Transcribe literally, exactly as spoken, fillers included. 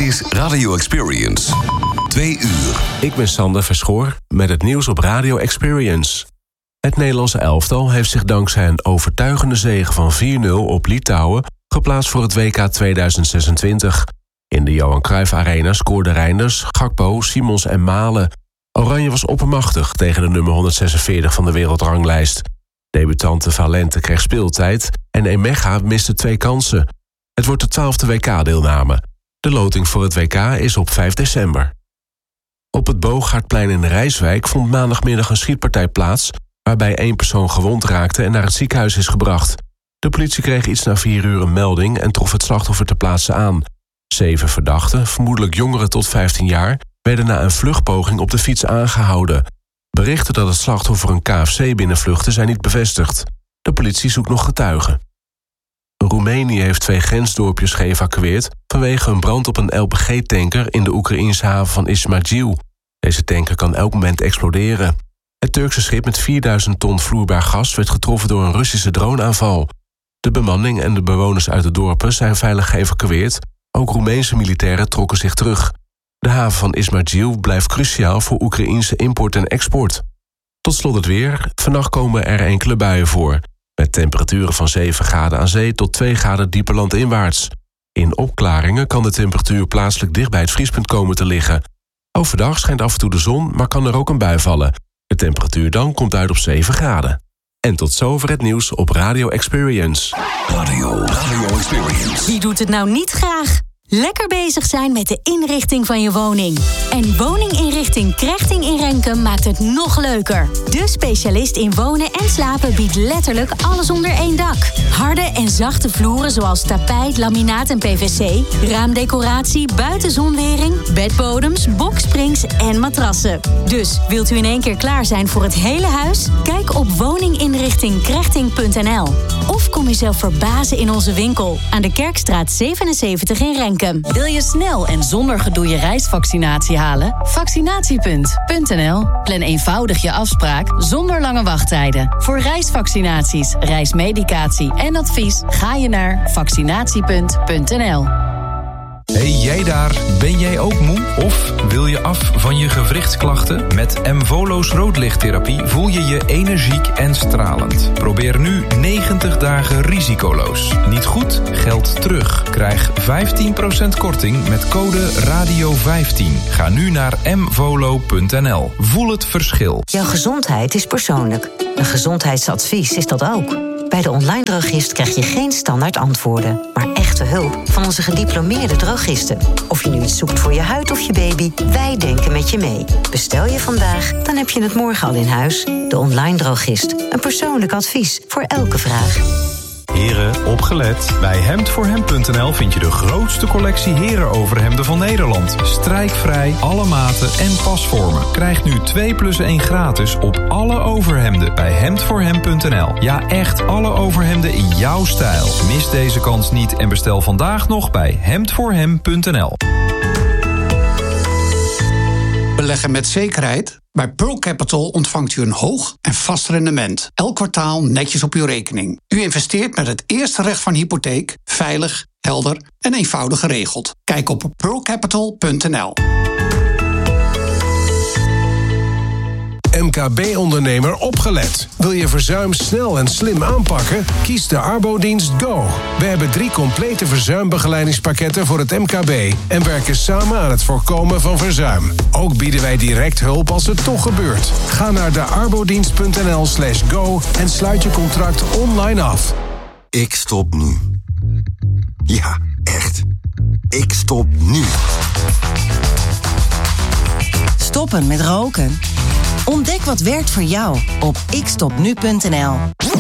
is Radio Experience. Twee uur. Ik ben Sander Verschoor met het nieuws op Radio Experience. Het Nederlandse elftal heeft zich dankzij een overtuigende zege van vier nul op Litouwen geplaatst voor het W K tweeduizend zesentwintig. In de Johan Cruijff Arena scoorden Reinders, Gakpo, Simons en Malen. Oranje was oppermachtig tegen de nummer honderdzesenveertig van de wereldranglijst. Debutante Valente kreeg speeltijd en Emega miste twee kansen. Het wordt de twaalfde W K-deelname. De loting voor het W K is op vijf december. Op het Boogaardplein in Rijswijk vond maandagmiddag een schietpartij plaats, waarbij één persoon gewond raakte en naar het ziekenhuis is gebracht. De politie kreeg iets na vier uur een melding en trof het slachtoffer ter plaatse aan. Zeven verdachten, vermoedelijk jongeren tot vijftien jaar, werden na een vluchtpoging op de fiets aangehouden. Berichten dat het slachtoffer een K F C binnenvluchtte zijn niet bevestigd. De politie zoekt nog getuigen. Roemenië heeft twee grensdorpjes geëvacueerd vanwege een brand op een L P G-tanker in de Oekraïense haven van Ismail. Deze tanker kan elk moment exploderen. Het Turkse schip met vierduizend ton vloeibaar gas werd getroffen door een Russische droneaanval. De bemanning en de bewoners uit de dorpen zijn veilig geëvacueerd. Ook Roemeense militairen trokken zich terug. De haven van Ismail blijft cruciaal voor Oekraïense import en export. Tot slot het weer. Vannacht komen er enkele buien voor. Met temperaturen van zeven graden aan zee tot twee graden dieper landinwaarts. In opklaringen kan de temperatuur plaatselijk dicht bij het vriespunt komen te liggen. Overdag schijnt af en toe de zon, maar kan er ook een bui vallen. De temperatuur dan komt uit op zeven graden. En tot zover het nieuws op Radio Experience. Radio, Radio Experience. Wie doet het nou niet graag? Lekker bezig zijn met de inrichting van je woning. En woninginrichting Krechting in Renkum maakt het nog leuker. De specialist in wonen en slapen biedt letterlijk alles onder één dak. Harde en zachte vloeren zoals tapijt, laminaat en P V C, raamdecoratie, buitenzonwering, bedbodems, boksprings en matrassen. Dus wilt u in één keer klaar zijn voor het hele huis? Kijk op woninginrichting krechting punt n l. Of kom jezelf verbazen in onze winkel aan de Kerkstraat zevenenzeventig in Renkum. Wil je snel en zonder gedoe je reisvaccinatie halen? Vaccinatiepunt punt n l. Plan eenvoudig je afspraak zonder lange wachttijden. Voor reisvaccinaties, reismedicatie en advies ga je naar vaccinatiepunt punt n l. Hey jij daar, ben jij ook moe? Of wil je af van je gewrichtsklachten? Met Mvolo's roodlichttherapie voel je je energiek en stralend. Probeer nu negentig dagen risicoloos. Niet goed? Geld terug. Krijg vijftien procent korting met code radio vijftien. Ga nu naar mvolo punt n l. Voel het verschil. Jouw gezondheid is persoonlijk. Een gezondheidsadvies is dat ook. Bij de online drogist krijg je geen standaard antwoorden, maar echte hulp van onze gediplomeerde drogisten. Of je nu iets zoekt voor je huid of je baby, wij denken met je mee. Bestel je vandaag, dan heb je het morgen al in huis. De online drogist. Een persoonlijk advies voor elke vraag. Heren, opgelet. Bij hemd voor hem punt n l vind je de grootste collectie herenoverhemden van Nederland. Strijkvrij, alle maten en pasvormen. Krijg nu twee plus één gratis op alle overhemden bij hemd voor hem punt n l. Ja, echt alle overhemden in jouw stijl. Mis deze kans niet en bestel vandaag nog bij hemd voor hem punt n l. Beleggen met zekerheid? Bij Pearl Capital ontvangt u een hoog en vast rendement. Elk kwartaal netjes op uw rekening. U investeert met het eerste recht van hypotheek, veilig, helder en eenvoudig geregeld. Kijk op pearl capital punt n l. M K B-ondernemer opgelet. Wil je verzuim snel en slim aanpakken? Kies de Arbodienst Go. We hebben drie complete verzuimbegeleidingspakketten voor het M K B... en werken samen aan het voorkomen van verzuim. Ook bieden wij direct hulp als het toch gebeurt. Ga naar de arbodienst punt n l slash go en sluit je contract online af. Ik stop nu. Ja, echt. Ik stop nu. Stoppen met roken? Ontdek wat werkt voor jou op ik stop nu punt n l.